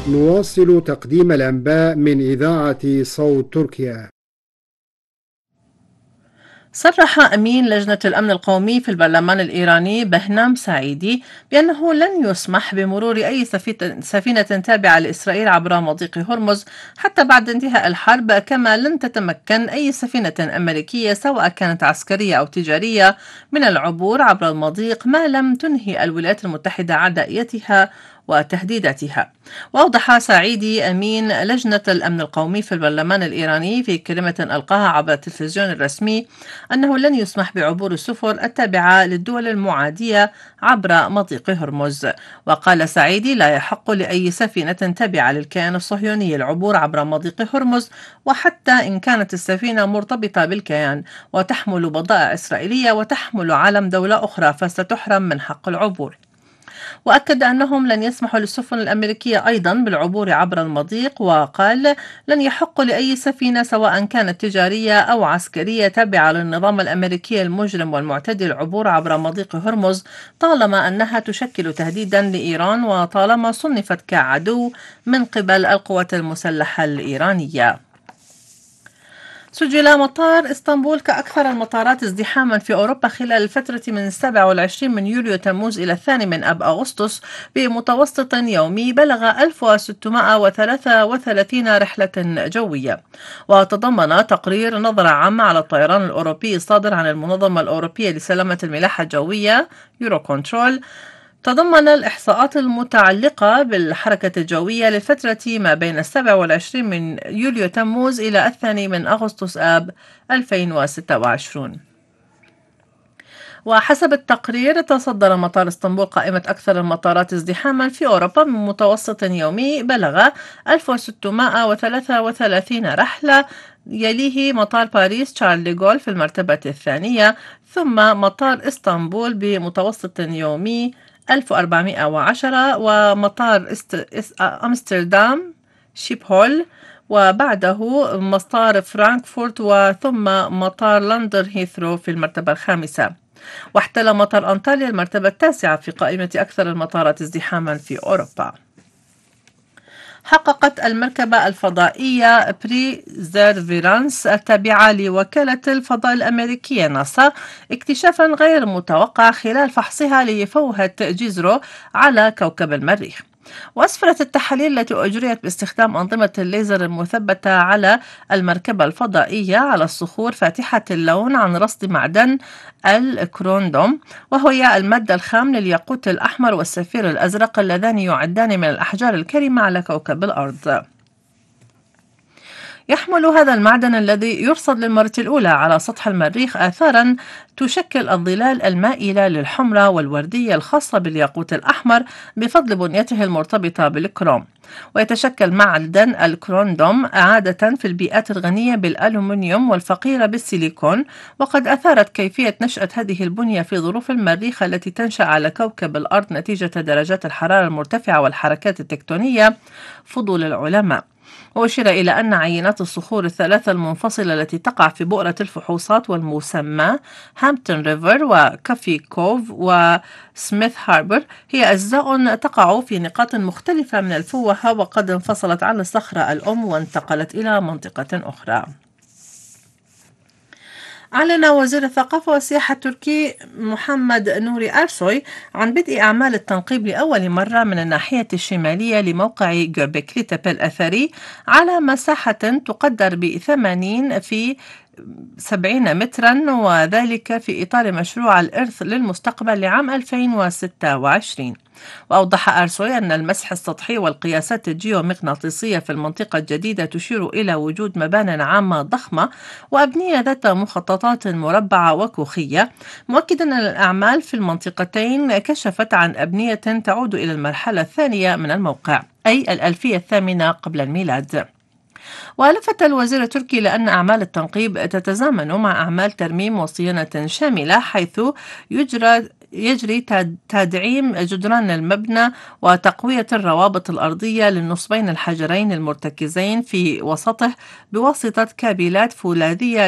نواصل تقديم الأنباء من إذاعة صوت تركيا. صرح أمين لجنة الأمن القومي في البرلمان الإيراني بهنام سعيدي بأنه لن يسمح بمرور أي سفينة تابعة لإسرائيل عبر مضيق هرمز حتى بعد انتهاء الحرب، كما لن تتمكن أي سفينة أمريكية سواء كانت عسكرية أو تجارية من العبور عبر المضيق ما لم تنهي الولايات المتحدة عدائيتها وتهديداتها. وأوضح سعيدي أمين لجنة الأمن القومي في البرلمان الإيراني في كلمة ألقاها عبر التلفزيون الرسمي أنه لن يسمح بعبور السفن التابعة للدول المعادية عبر مضيق هرمز. وقال سعيدي: لا يحق لأي سفينة تابعة للكيان الصهيوني العبور عبر مضيق هرمز، وحتى إن كانت السفينة مرتبطة بالكيان وتحمل بضائع إسرائيلية وتحمل علم دولة أخرى فستحرم من حق العبور. وأكد أنهم لن يسمحوا للسفن الأمريكية أيضا بالعبور عبر المضيق، وقال: لن يحق لأي سفينة سواء كانت تجارية أو عسكرية تابعة للنظام الأمريكي المجرم والمعتدي العبور عبر مضيق هرمز طالما أنها تشكل تهديدا لإيران وطالما صنفت كعدو من قبل القوات المسلحة الإيرانية. سجل مطار اسطنبول كأكثر المطارات ازدحاما في أوروبا خلال الفترة من 27 من يوليو تموز إلى 2 من أب أغسطس بمتوسط يومي بلغ 1633 رحلة جوية. وتضمن تقرير نظرة عامة على الطيران الأوروبي الصادر عن المنظمة الأوروبية لسلامة الملاحة الجوية يوروكونترول، تضمن الإحصاءات المتعلقة بالحركة الجوية للفترة ما بين 27 من يوليو تموز إلى 2 من أغسطس آب 2026. وحسب التقرير تصدر مطار اسطنبول قائمة أكثر المطارات ازدحاما في أوروبا من متوسط يومي بلغ 1633 رحلة، يليه مطار باريس شارل دي غول في المرتبة الثانية، ثم مطار اسطنبول بمتوسط يومي 1410، ومطار أمستردام شيبهول، وبعده مطار فرانكفورت، وثم مطار لندن هيثرو في المرتبة الخامسة. واحتل مطار أنطاليا المرتبة التاسعة في قائمة أكثر المطارات ازدحاما في أوروبا. حققت المركبة الفضائية بريزيرفيرانس التابعة لوكالة الفضاء الأمريكية ناسا اكتشافا غير متوقع خلال فحصها لفوهة جزره على كوكب المريخ. وأسفرت التحاليل التي أجريت باستخدام أنظمة الليزر المثبتة على المركبة الفضائية على الصخور فاتحة اللون عن رصد معدن الكروندوم، وهي المادة الخام للياقوت الأحمر والسفير الأزرق اللذان يعدان من الأحجار الكريمة على كوكب الأرض. يحمل هذا المعدن الذي يرصد للمرة الأولى على سطح المريخ آثارا تشكل الظلال المائلة للحمرة والوردية الخاصة بالياقوت الأحمر بفضل بنيته المرتبطة بالكروم. ويتشكل معدن الكروندوم عادة في البيئات الغنية بالألومنيوم والفقيرة بالسيليكون، وقد أثارت كيفية نشأة هذه البنية في ظروف المريخ التي تنشأ على كوكب الأرض نتيجة درجات الحرارة المرتفعة والحركات التكتونية فضول العلماء. وأشير إلى أن عينات الصخور الثلاثة المنفصلة التي تقع في بؤرة الفحوصات والمسمى هامبتون ريفر وكافي كوف وسميث هاربر هي أجزاء تقع في نقاط مختلفة من الفوهة، وقد انفصلت عن الصخرة الأم وانتقلت إلى منطقة أخرى. أعلن وزير الثقافة والسياحة التركي محمد نوري أرسوي عن بدء أعمال التنقيب لأول مرة من الناحية الشمالية لموقع جوبكلي تيبي الأثري على مساحة تقدر ب80 في 70 مترا، وذلك في إطار مشروع الإرث للمستقبل لعام 2026. وأوضح أرسوي أن المسح السطحي والقياسات الجيومغناطيسية في المنطقة الجديدة تشير إلى وجود مبانٍ عامة ضخمة وأبنية ذات مخططات مربعة وكوخية، مؤكدا أن الأعمال في المنطقتين كشفت عن أبنية تعود إلى المرحلة الثانية من الموقع، أي الألفية الثامنة قبل الميلاد. ولفت الوزير التركي لأن أعمال التنقيب تتزامن مع أعمال ترميم وصيانة شاملة، حيث يجري تدعيم جدران المبنى وتقوية الروابط الأرضية للنصبين الحجرين المرتكزين في وسطه بواسطة كابلات فولاذية